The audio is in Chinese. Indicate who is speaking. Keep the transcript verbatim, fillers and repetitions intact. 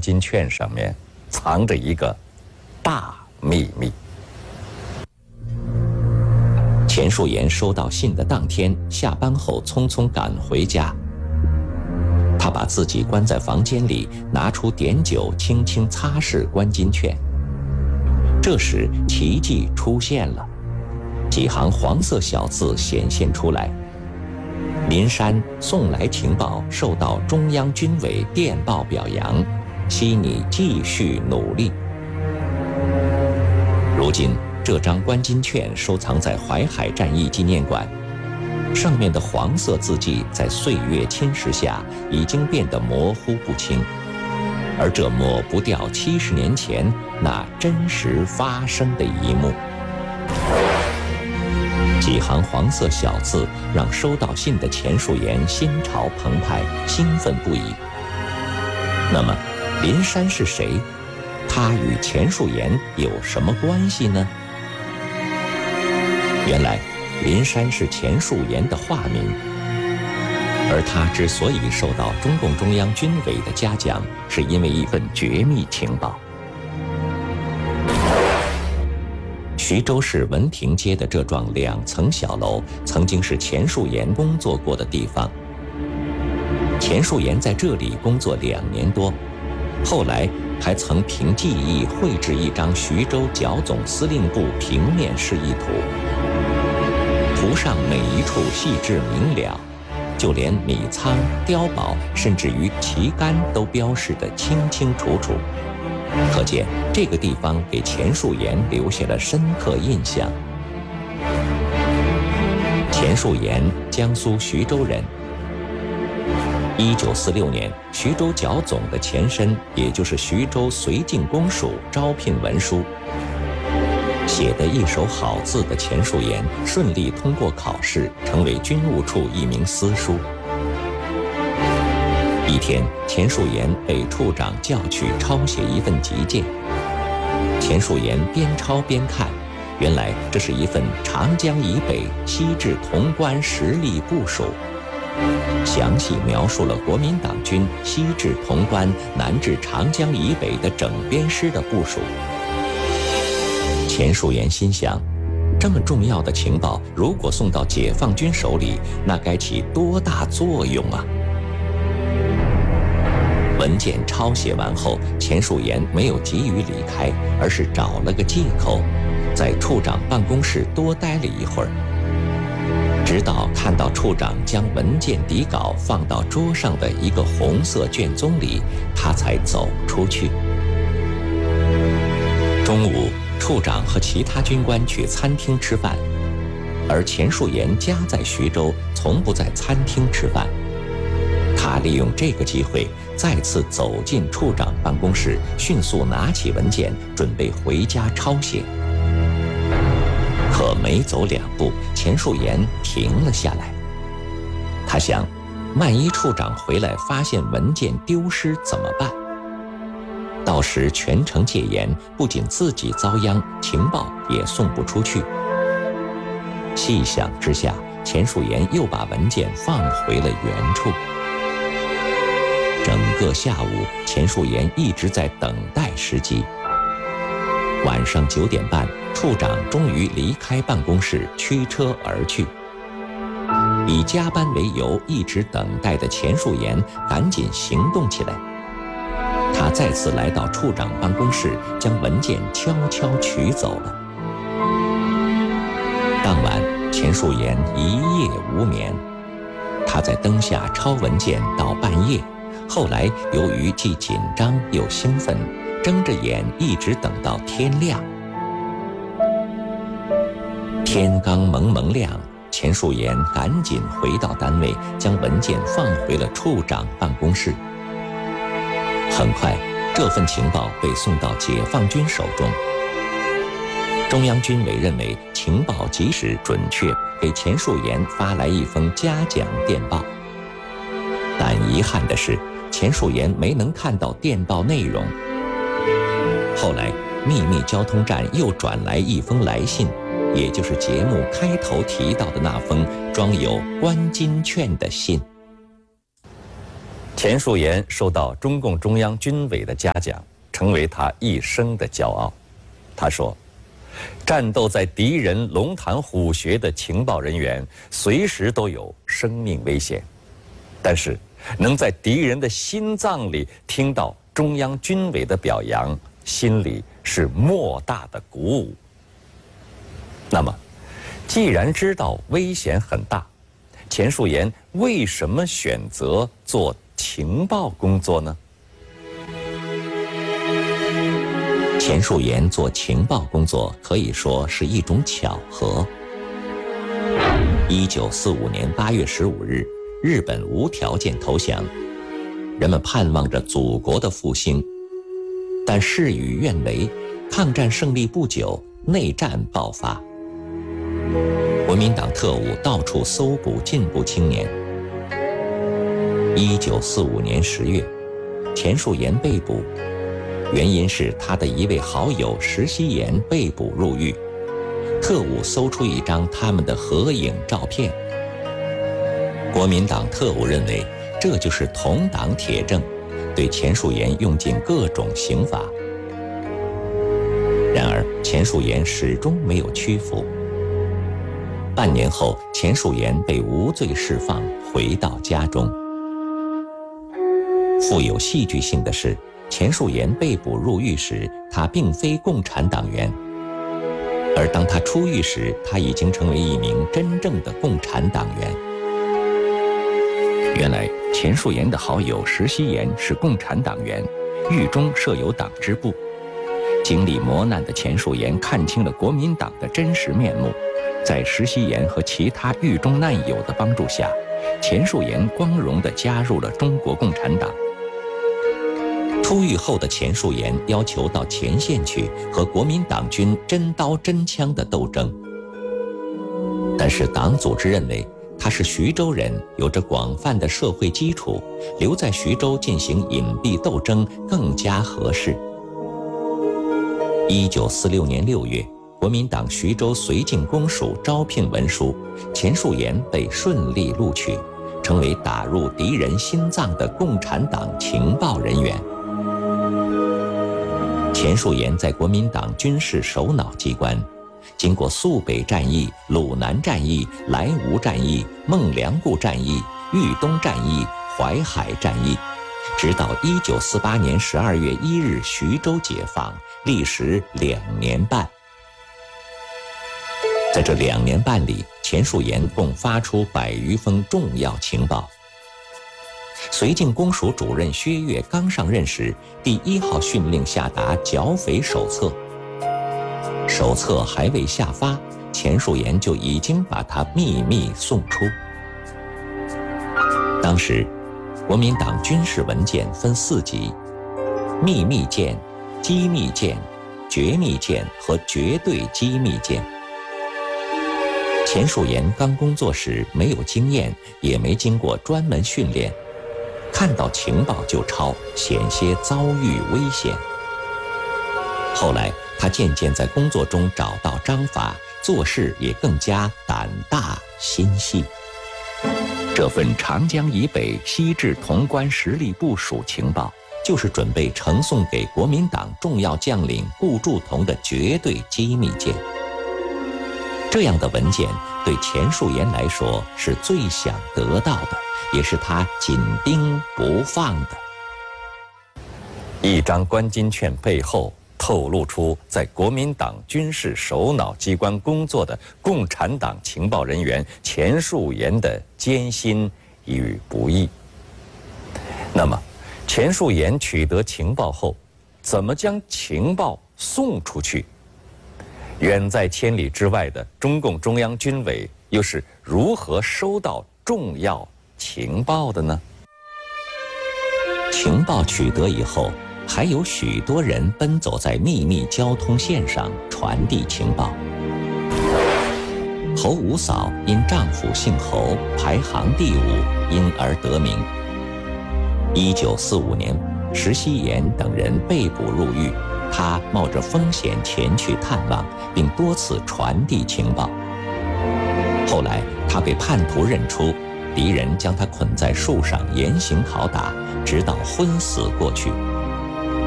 Speaker 1: 金券上面藏着一个大秘密。钱树岩收到信的当天，下班后匆匆赶回家。他把自己关在房间里，拿出碘酒轻轻擦拭关金券。这时奇迹出现了，几行黄色小字显现出来：林山送来情报，受到中央军委电报表扬，希你继续努力。如今这张关金券收藏在淮海战役纪念馆，上面的黄色字迹在岁月侵蚀下已经变得模糊不清，而这抹不掉七十年前那真实发生的一幕。几行黄色小字让收到信的钱树岩心潮澎湃，兴奋不已。那么林山是谁？他与钱树岩有什么关系呢？原来林山是钱树岩的化名，而他之所以受到中共中央军委的嘉奖，是因为一份绝密情报。徐州市文亭街的这幢两层小楼曾经是钱树岩工作过的地方。钱树岩在这里工作两年多，后来还曾凭记忆绘制一张徐州剿总司令部平面示意图，图上每一处细致明了，就连米仓、碉堡，甚至于旗杆都标示得清清楚楚。可见这个地方给钱树岩留下了深刻印象。钱树岩，江苏徐州人。一九四六年，徐州剿总的前身，也就是徐州绥靖公署招聘文书。写得一手好字的钱树岩顺利通过考试，成为军务处一名司书。一天，钱树岩被处长叫去抄写一份急件。钱树岩边抄边看，原来这是一份长江以北西至潼关实力部署，详细描述了国民党军西至潼关、南至长江以北的整编师的部署。钱树岩心想，这么重要的情报，如果送到解放军手里，那该起多大作用啊！文件抄写完后，钱树岩没有急于离开，而是找了个借口，在处长办公室多待了一会儿，直到看到处长将文件底稿放到桌上的一个红色卷宗里，他才走出去。中午，处长和其他军官去餐厅吃饭，而钱树岩家在徐州，从不在餐厅吃饭。他利用这个机会再次走进处长办公室，迅速拿起文件，准备回家抄写。可没走两步，钱树岩停了下来。他想，万一处长回来发现文件丢失怎么办？到时全城戒严，不仅自己遭殃，情报也送不出去。细想之下，钱树岩又把文件放回了原处。整个下午，钱树岩一直在等待时机。晚上九点半，处长终于离开办公室，驱车而去。以加班为由，一直等待的钱树岩赶紧行动起来。他再次来到处长办公室，将文件悄悄取走了。当晚，钱树岩一夜无眠，他在灯下抄文件到半夜。后来由于既紧张又兴奋，睁着眼一直等到天亮。天刚蒙蒙亮，钱树岩赶紧回到单位，将文件放回了处长办公室。很快，这份情报被送到解放军手中。中央军委认为情报及时准确，给钱树岩发来一封嘉奖电报。但遗憾的是，钱树岩没能看到电报内容。后来，秘密交通站又转来一封来信，也就是节目开头提到的那封装有关金券的信。
Speaker 2: 钱树岩受到中共中央军委的嘉奖，成为他一生的骄傲。他说：“战斗在敌人龙潭虎穴的情报人员，随时都有生命危险，但是能在敌人的心脏里听到中央军委的表扬，心里是莫大的鼓舞。”那么，既然知道危险很大，钱树岩为什么选择做情报工作呢？
Speaker 1: 钱树岩做情报工作可以说是一种巧合。一九四五年八月十五日，日本无条件投降，人们盼望着祖国的复兴，但事与愿违，抗战胜利不久，内战爆发。国民党特务到处搜捕进步青年。一九四五年十月，钱树岩被捕，原因是他的一位好友石西岩被捕入狱，特务搜出一张他们的合影照片。国民党特务认为这就是同党铁证，对钱树岩用尽各种刑罚。然而钱树岩始终没有屈服。半年后，钱树岩被无罪释放，回到家中。富有戏剧性的是，钱树岩被捕入狱时，他并非共产党员，而当他出狱时，他已经成为一名真正的共产党员。原来，钱树岩的好友石西岩是共产党员，狱中设有党支部。经历磨难的钱树岩看清了国民党的真实面目，在石西岩和其他狱中难友的帮助下，钱树岩光荣地加入了中国共产党。出狱后的钱树岩要求到前线去和国民党军真刀真枪的斗争，但是党组织认为他是徐州人，有着广泛的社会基础，留在徐州进行隐蔽斗争更加合适。一九四六年六月，国民党徐州绥靖公署招聘文书，钱树岩被顺利录取，成为打入敌人心脏的共产党情报人员。钱树岩在国民党军事首脑机关，经过肃北战役、鲁南战役、莱芜战役、孟良崮战役、豫东战役、淮海战役，直到一九四八年十二月一日徐州解放，历时两年半。在这两年半里，钱树岩共发出百余封重要情报。绥靖公署主任薛岳刚上任时，第一号训令下达剿匪手册。手册还未下发，钱树岩就已经把它秘密送出。当时，国民党军事文件分四级：秘密件、机密件、绝密件和绝对机密件。钱树岩刚工作时没有经验，也没经过专门训练，看到情报就抄，险些遭遇危险。后来他渐渐在工作中找到章法，做事也更加胆大心细。这份长江以北西至潼关实力部署情报，就是准备呈送给国民党重要将领顾祝同的绝对机密件。这样的文件对钱树岩来说是最想得到的，也是他紧盯不放的。
Speaker 2: 一张关金券背后透露出在国民党军事首脑机关工作的共产党情报人员钱树岩的艰辛与不易。那么，钱树岩取得情报后，怎么将情报送出去？远在千里之外的中共中央军委又是如何收到重要情报的呢？
Speaker 1: 情报取得以后，还有许多人奔走在秘密交通线上传递情报。侯五嫂因丈夫姓侯，排行第五，因而得名。一九四五年，石西岩等人被捕入狱，他冒着风险前去探望，并多次传递情报。后来他被叛徒认出， 敌人将他捆在树上严刑拷打，直到昏死过去。